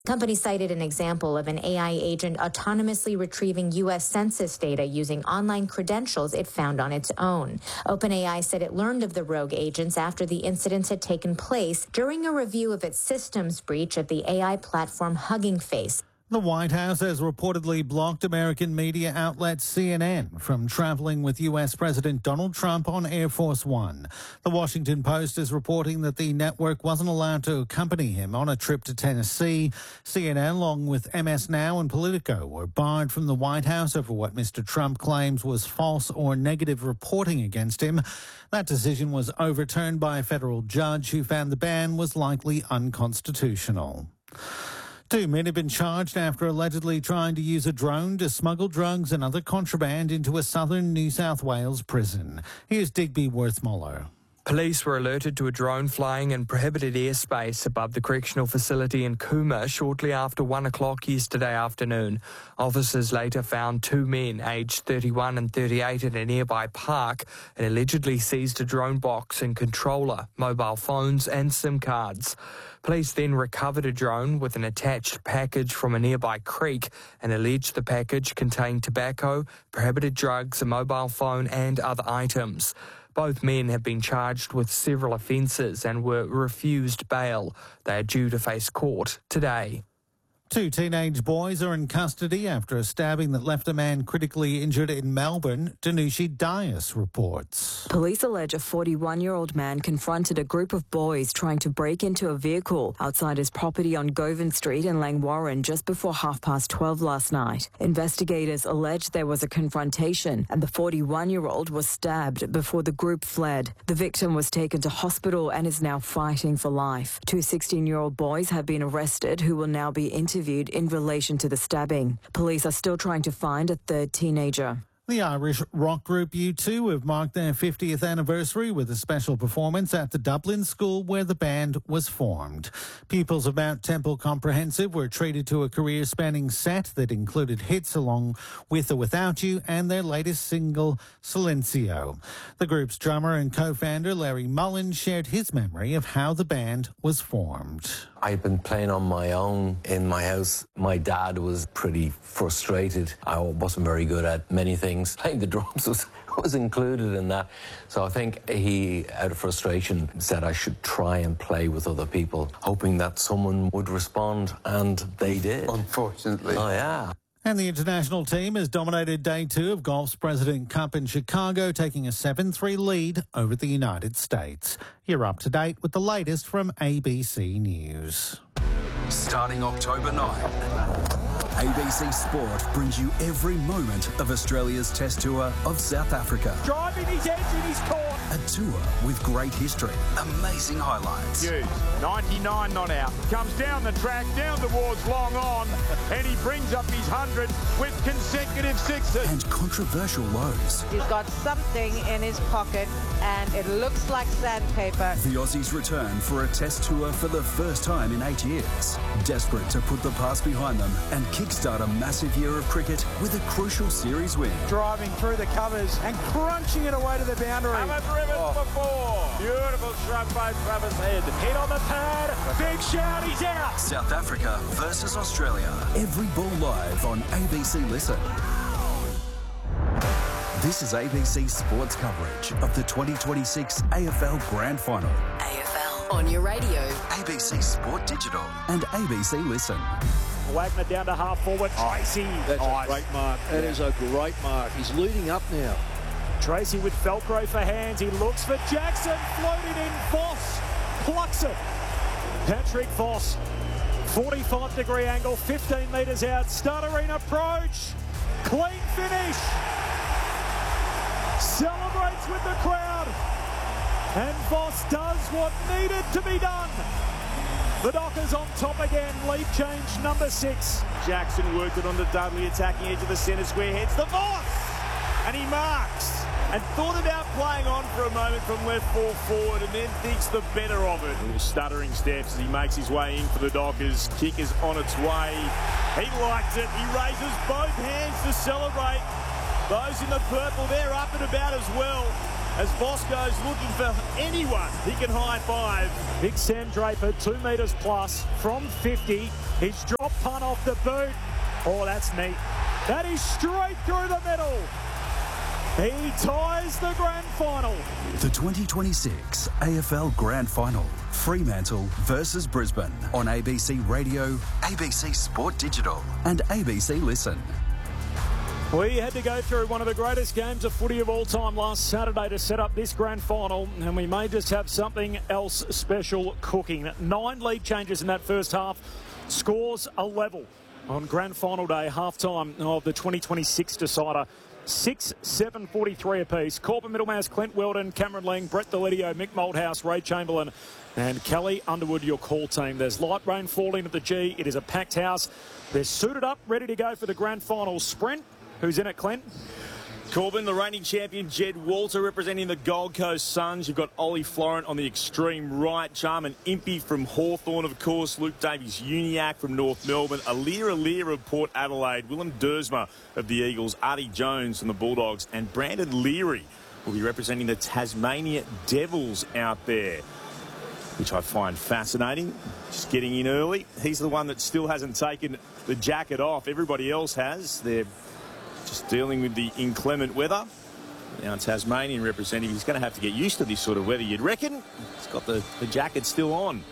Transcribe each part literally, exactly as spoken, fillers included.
Company cited an example of an A I agent autonomously retrieving U S Census data using online credentials it found on its own. OpenAI said it learned of the rogue agents after the incidents had taken place during a review of its systems breach of the A I platform Hugging Face. The White House has reportedly blocked American media outlet C N N from travelling with U S President Donald Trump on Air Force One. The Washington Post is reporting that the network wasn't allowed to accompany him on a trip to Tennessee. C N N, along with M S Now and Politico, were barred from the White House over what Mister Trump claims was false or negative reporting against him. That decision was overturned by a federal judge who found the ban was likely unconstitutional. Two men have been charged after allegedly trying to use a drone to smuggle drugs and other contraband into a southern New South Wales prison. Here's Digby Worthmuller. Police were alerted to a drone flying in prohibited airspace above the correctional facility in Cooma shortly after one o'clock yesterday afternoon. Officers later found two men, aged thirty-one and thirty-eight, at a nearby park and allegedly seized a drone box and controller, mobile phones and SIM cards. Police then recovered a drone with an attached package from a nearby creek and alleged the package contained tobacco, prohibited drugs, a mobile phone and other items. Both men have been charged with several offences and were refused bail. They are due to face court today. Two teenage boys are in custody after a stabbing that left a man critically injured in Melbourne. Danushi Dias reports. Police allege a forty-one-year-old man confronted a group of boys trying to break into a vehicle outside his property on Govan Street in Langwarrin just before half past twelve last night. Investigators allege there was a confrontation and the forty-one-year-old was stabbed before the group fled. The victim was taken to hospital and is now fighting for life. Two sixteen-year-old boys have been arrested who will now be interviewed in relation to the stabbing. Police are still trying to find a third teenager. The Irish rock group U two have marked their fiftieth anniversary with a special performance at the Dublin school where the band was formed. Pupils of Mount Temple Comprehensive were treated to a career-spanning set that included hits along With or Without You and their latest single, Silencio. The group's drummer and co-founder Larry Mullen shared his memory of how the band was formed. I'd been playing on my own in my house. My dad was pretty frustrated. I wasn't very good at many things. Playing the drums was, was included in that. So I think he, out of frustration, said I should try and play with other people, hoping that someone would respond, and they did. Unfortunately. Oh, yeah. And the international team has dominated day two of golf's President Cup in Chicago, taking a seven three lead over the United States. You're up to date with the latest from A B C News. Starting October ninth, A B C Sport brings you every moment of Australia's Test Tour of South Africa. Driving his edge in his court. A tour with great history, amazing highlights. Hughes, ninety-nine not out. Comes down the track, down towards long on, and he brings up his hundred with consecutive sixes. And controversial lows. He's got something in his pocket, and it looks like sandpaper. The Aussies return for a Test Tour for the first time in eight years. Desperate to put the past behind them and kickstart a massive year of cricket with a crucial series win. Driving through the covers and crunching it away to the boundary. Oh. For four. Beautiful shrug by Travis Head. Hit on the pad. Big shout. He's out. South Africa versus Australia. Every ball live on A B C Listen. This is A B C Sports coverage of the twenty twenty-six A F L Grand Final. A F L on your radio. A B C Sport Digital and A B C Listen. Wagner down to half forward. Icy. That's nice. a great mark. That yeah. is a great mark. He's leading up now. Tracy with Felcro for hands. He looks for Jackson. Floated in. Voss plucks it. Patrick Voss. forty-five degree angle. fifteen metres out. Stuttering approach. Clean finish. Celebrates with the crowd. And Voss does what needed to be done. The Dockers on top again. Lead change number six. Jackson worked it on the Dudley. Attacking edge of the centre square. Hits the Voss. And he marks. And thought about playing on for a moment from left full forward and then thinks the better of it. Little stuttering steps as he makes his way in for the Dockers. Kick is on its way. He likes it. He raises both hands to celebrate. Those in the purple, they're up and about as well. as Voss goes looking for anyone he can high-five. Big Sam Draper, two metres plus from fifty. He's dropped punt off the boot. Oh, that's neat. That is straight through the middle. He ties the grand final. The twenty twenty-six A F L Grand Final. Fremantle versus Brisbane on A B C Radio, A B C Sport Digital and A B C Listen. We had to go through one of the greatest games of footy of all time last Saturday to set up this grand final, and we may just have something else special cooking. Nine lead changes in that first half. Scores a level on grand final day, half-time of the twenty twenty-six decider. six seven forty-three apiece. Corbin Middlemass, Clint Weldon, Cameron Lang, Brett Delidio, Mick Malthouse, Ray Chamberlain and Kelly Underwood, your call team. There's light rain falling at the G. It is a packed house. They're suited up, ready to go for the grand final sprint. Who's in it, Clint? Corbin, the reigning champion, Jed Walter, representing the Gold Coast Suns. You've got Ollie Florent on the extreme right. Jarman Impey from Hawthorn, of course. Luke Davies-Uniacke from North Melbourne. Alir Alir of Port Adelaide. Willem Dersma of the Eagles. Artie Jones from the Bulldogs. And Brandon Leary will be representing the Tasmania Devils out there, which I find fascinating. Just getting in early. He's the one that still hasn't taken the jacket off. Everybody else has. They're just dealing with the inclement weather. Now Tasmanian representative, he's going to have to get used to this sort of weather, you'd reckon. He's got the, the jacket still on.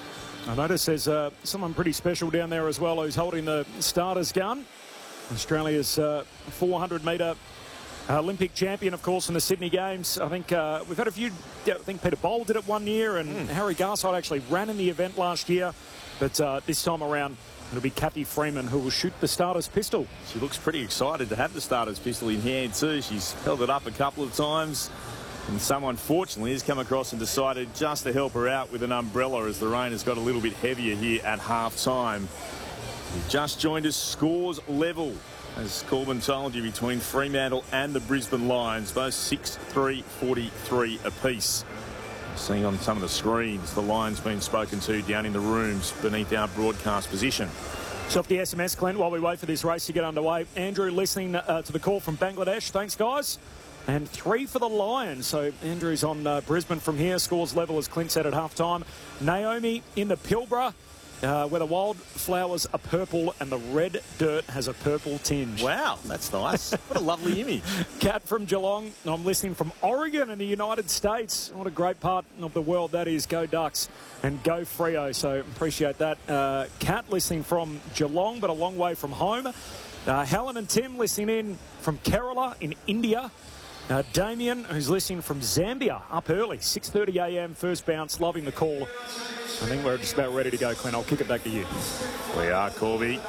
I notice there's uh, someone pretty special down there as well who's holding the starter's gun. Australia's uh, four hundred metre Olympic champion, of course, in the Sydney Games. I think uh, we've had a few, I think Peter Bowl did it one year, and mm. Harry Garside actually ran in the event last year. But uh, this time around, it'll be Kathy Freeman who will shoot the starter's pistol. She looks pretty excited to have the starter's pistol in hand too. She's held it up a couple of times, and someone fortunately has come across and decided just to help her out with an umbrella as the rain has got a little bit heavier here at half-time. We've just joined us, scores level, as Corbin told you, between Fremantle and the Brisbane Lions, both six three forty-three apiece. Seeing on some of the screens, the Lions being spoken to down in the rooms beneath our broadcast position. So off the S M S, Clint, while we wait for this race to get underway. Andrew listening uh, to the call from Bangladesh. Thanks, guys. And three for the Lions. So Andrew's on uh, Brisbane from here. Scores level, as Clint said, at half-time. Naomi in the Pilbara, uh, where the wildflowers are purple and the red dirt has a purple tinge. Wow, that's nice. What a lovely image. Kat from Geelong. I'm listening from Oregon in the United States. What a great part of the world that is. Go Ducks and go Freo. So appreciate that. Uh, Kat listening from Geelong, but a long way from home. Uh, Helen and Tim listening in from Kerala in India. Uh, Damien, who's listening from Zambia, up early, six thirty a m, first bounce, loving the call. I think we're just about ready to go, Clint. I'll kick it back to you. We are, Corby.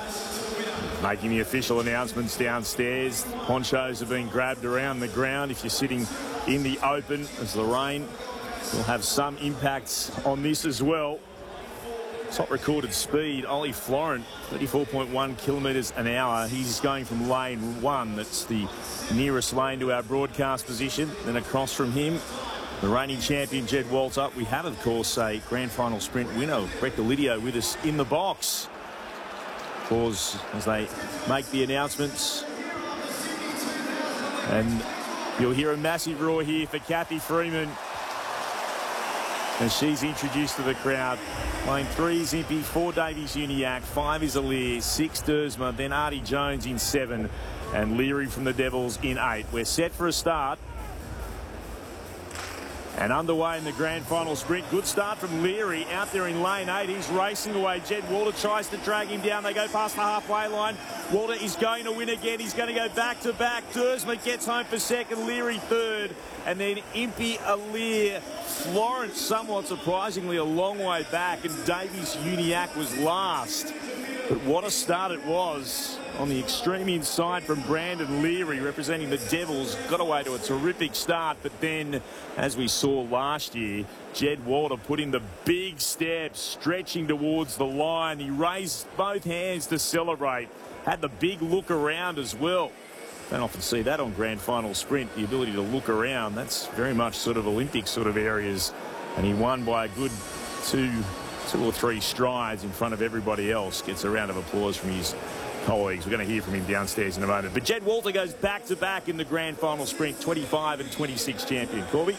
Making the official announcements downstairs. Ponchos have been grabbed around the ground if you're sitting in the open, as the rain will have some impacts on this as well. Top recorded speed, Ollie Florent, thirty-four point one kilometres an hour. He's going from lane one. That's the nearest lane to our broadcast position. Then across from him, the reigning champion, Jed Walter. We have, of course, a grand final sprint winner, Brett Delidio, with us in the box. Pause as they make the announcements. And you'll hear a massive roar here for Kathy Freeman as she's introduced to the crowd. Lane three is Impey, four Davies-Uniacke, five is Alir, six Dersma, then Artie Jones in seven, and Leary from the Devils in eight. We're set for a start. And underway in the grand final sprint. Good start from Leary out there in lane eight. He's racing away. Jed Walter tries to drag him down. They go past the halfway line. Walter is going to win again. He's going to go back to back. Dersma gets home for second. Leary third. And then Impey, Alir, Florence somewhat surprisingly a long way back. And Davies-Uniacke was last. But what a start it was on the extreme inside from Brandon Leary, representing the Devils. Got away to a terrific start, but then, as we saw last year, Jed Walter put in the big step, stretching towards the line. He raised both hands to celebrate. Had the big look around as well. Don't often see that on grand final sprint, the ability to look around. That's very much sort of Olympic sort of areas. And he won by a good two... two or three strides in front of everybody else. Gets a round of applause from his colleagues. We're going to hear from him downstairs in a moment. But Jed Walter goes back-to-back in the grand final sprint, twenty-five and twenty-six champion. Corby?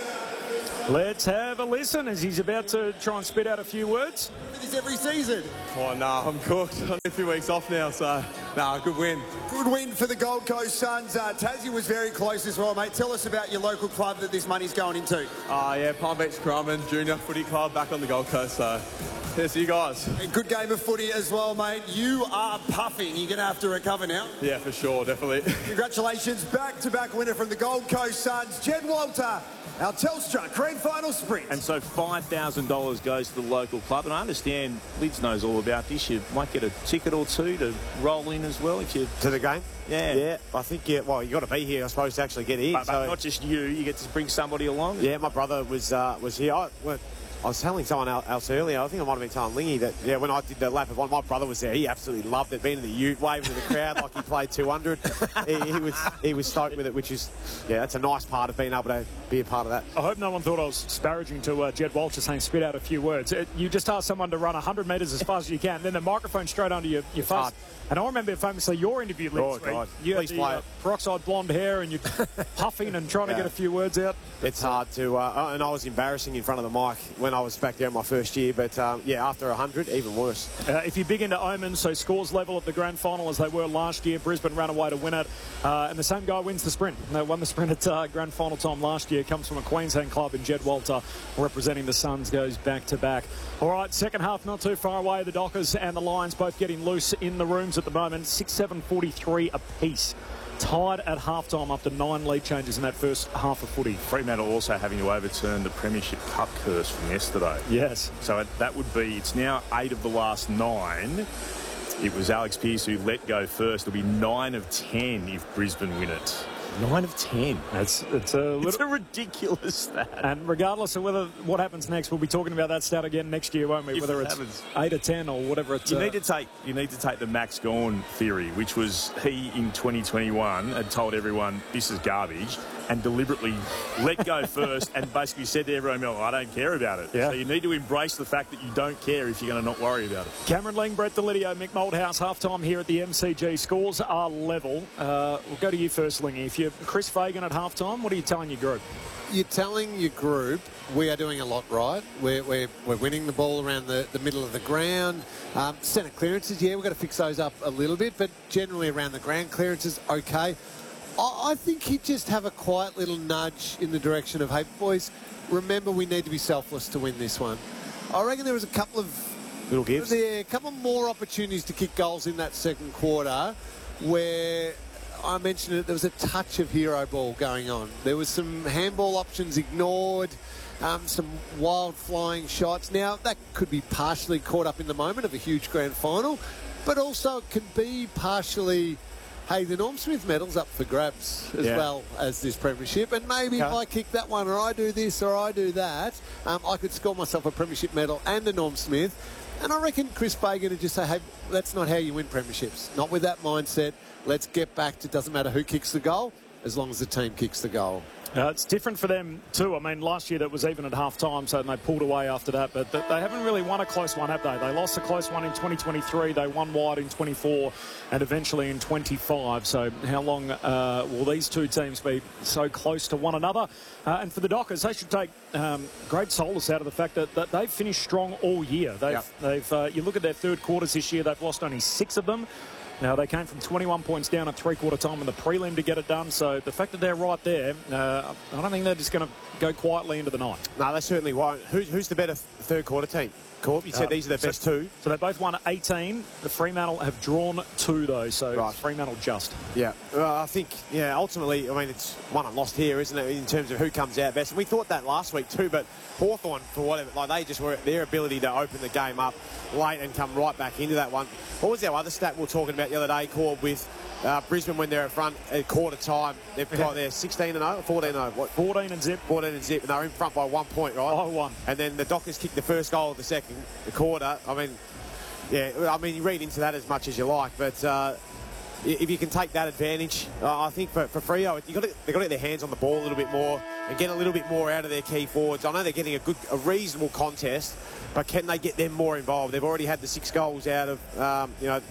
Let's have a listen as he's about to try and spit out a few words. This every season. Oh, no, I'm cooked. I'm a few weeks off now, so, no, good win. Good win for the Gold Coast Suns. Uh, Tassie was very close as well, mate. Tell us about your local club that this money's going into. Oh, uh, yeah, Palm Beach Currumbin Junior Footy Club back on the Gold Coast, so here's you guys. A good game of footy as well, mate. You are puffing. You're going to have to recover now. Yeah, for sure, definitely. Congratulations, back-to-back winner from the Gold Coast Suns, Jed Walter. Our Telstra Grand Final Sprint. And so five thousand dollars goes to the local club. And I understand Lids knows all about this. You might get a ticket or two to roll in as well if you... To the game? Yeah. Yeah, I think, yeah, well, you got to be here, I suppose, to actually get in. But, so. but not just you. You get to bring somebody along. Yeah, my brother was uh, was here. I, well, I was telling someone else earlier, I think I might have been telling Lingy that, yeah, when I did the lap of one, my brother was there. He absolutely loved it, being in the ute, waving to the crowd like he played two hundred. he, he was he was stoked with it, which is, yeah, that's a nice part of being able to be a part of that. I hope no one thought I was disparaging to uh, Jed Walter saying spit out a few words. It, you just ask someone to run one hundred metres as fast as you can, then the microphone straight under your, your face. Hard. And I remember famously your interview, Liz, oh, God. you Please had the play uh, it. peroxide blonde hair and you're puffing and trying yeah. to get a few words out. It's hard to, uh, and I was embarrassing in front of the mic when I was back there in my first year, but um, yeah, after one hundred, even worse. Uh, if you're big into omens, so scores level at the grand final as they were last year, Brisbane ran away to win it, uh, and the same guy wins the sprint. They won the sprint at uh, grand final time last year, comes from a Queensland club, and Jed Walter, representing the Suns, goes back to back. All right, second half not too far away. The Dockers and the Lions both getting loose in the rooms at the moment, six seven forty-three apiece. Tied at halftime after nine lead changes in that first half of footy. Fremantle also having to overturn the Premiership Cup curse from yesterday. Yes. So that would be, it's now eight of the last nine. It was Alex Pearce who let go first. It'll be nine of ten if Brisbane win it. Nine of ten. It's, it's, a, little, it's a ridiculous stat. And regardless of whether what happens next, we'll be talking about that stat again next year, won't we? If whether it it's happens. eight or ten or whatever it's. You uh, need to take you need to take the Max Gawn theory, which was he in twenty twenty-one had told everyone this is garbage and deliberately let go first and basically said to everyone, "No, I don't care about it." Yeah. So you need to embrace the fact that you don't care if you're going to not worry about it. Cameron Ling, Brett Delidio, Mick Malthouse, halftime here at the M C G. Scores are level. Uh, we'll go to you first, Lingy. If you're Chris Fagan at halftime, what are you telling your group? You're telling your group we are doing a lot right. We're, we're, we're winning the ball around the, the middle of the ground. Um, centre clearances, yeah, we've got to fix those up a little bit, but generally around the ground clearances, okay. I, I think he'd just have a quiet little nudge in the direction of, hey, boys, remember we need to be selfless to win this one. I reckon there was a couple of little gives. Yeah, a couple more opportunities to kick goals in that second quarter where I mentioned it, there was a touch of hero ball going on. There was some handball options ignored, um, some wild flying shots. Now, that could be partially caught up in the moment of a huge grand final, but also it can be partially, hey, the Norm Smith medal's up for grabs as yeah. well as this premiership, and maybe okay. if I kick that one or I do this or I do that, um, I could score myself a premiership medal and a Norm Smith. And I reckon Chris Fagan would just say, hey, that's not how you win premierships. Not with that mindset. Let's get back to, doesn't matter who kicks the goal, as long as the team kicks the goal. Uh, it's different for them too. I mean, last year that was even at half-time, so they pulled away after that. But they haven't really won a close one, have they? They lost a close one in twenty twenty-three. They won wide in twenty-four and eventually in twenty-five. So how long uh, will these two teams be so close to one another? Uh, and for the Dockers, they should take um, great solace out of the fact that, that they've finished strong all year. They've, yep. they've uh, you look at their third quarters this year, they've lost only six of them. Now, they came from twenty-one points down at three-quarter time in the prelim to get it done. So the fact that they're right there, uh, I don't think they're just going to go quietly into the night. No, they certainly won't. Who's, who's the better third-quarter team? Corb, you said uh, these are the so, best two. So they both won eighteen. The Fremantle have drawn two, though, so right. Fremantle just. Yeah, well, I think, yeah, ultimately, I mean, it's won and lost here, isn't it, in terms of who comes out best. And we thought that last week too, but Hawthorn, for whatever, like they just were, their ability to open the game up late and come right back into that one. What was our other stat we were talking about the other day, Corb, with uh, Brisbane when they're in front at quarter time? They've got their sixteen and oh, fourteen and oh. What? fourteen and zip. fourteen and zip, and they're in front by one point, right? Oh, one. And then the Dockers kicked the first goal of the second, the quarter. I mean, yeah, I mean, you read into that as much as you like, but uh, if you can take that advantage, uh, I think for, for Freo, you got to they've got to get their hands on the ball a little bit more and get a little bit more out of their key forwards. I know they're getting a good, a reasonable contest, but can they get them more involved? They've already had the six goals out of, um, you know,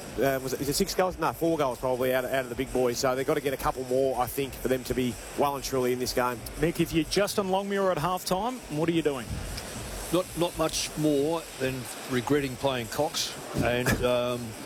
uh, was it, is it six goals? No, four goals probably out of, out of the big boys. So they've got to get a couple more, I think, for them to be well and truly in this game. Mick, if you're Justin Longmuir at half-time, what are you doing? Not not much more than regretting playing Cox and um,